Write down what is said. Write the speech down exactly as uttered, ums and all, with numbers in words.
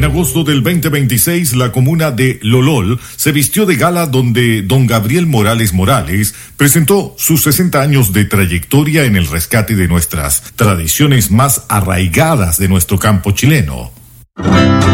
agosto del veinte veintiséis, la comuna de Lolol se vistió de gala donde don Gabriel Morales Morales presentó sus sesenta años de trayectoria en el rescate de nuestras tradiciones más arraigadas de nuestro campo chileno.